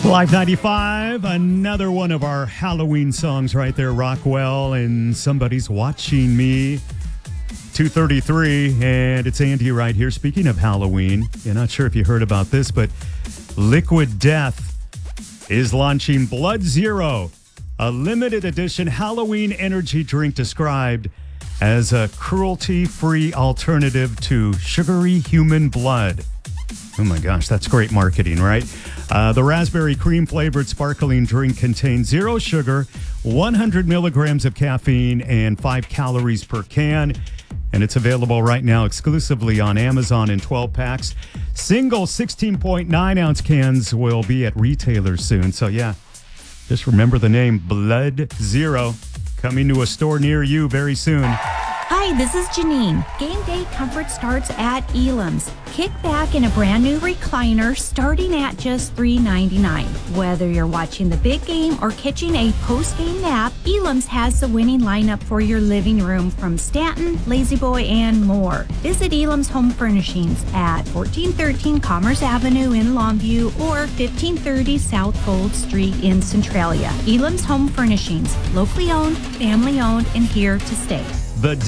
Live 95, another one of our Halloween songs right there, Rockwell and Somebody's Watching Me. 2:33, and it's Andy right here. Speaking of Halloween, you're not sure if you heard about this, but Liquid Death is launching Blood Zero, a limited edition Halloween energy drink described as a cruelty-free alternative to sugary human blood. Oh my gosh, that's great marketing, right? The raspberry cream flavored sparkling drink contains 0 sugar, 100 milligrams of caffeine, and 5 calories per can. And it's available right now exclusively on Amazon in 12 packs. Single 16.9 ounce cans will be at retailers soon. So yeah, just remember the name Blood Zero, coming to a store near you very soon. Hi, this is Janine. Game day comfort starts at Elam's. Kick back in a brand new recliner starting at just $3.99. Whether you're watching the big game or catching a post-game nap, Elam's has the winning lineup for your living room from Stanton, La-Z-Boy, and more. Visit Elam's Home Furnishings at 1413 Commerce Avenue in Longview or 1530 South Gold Street in Centralia. Elam's Home Furnishings, locally owned, family owned, and here to stay. The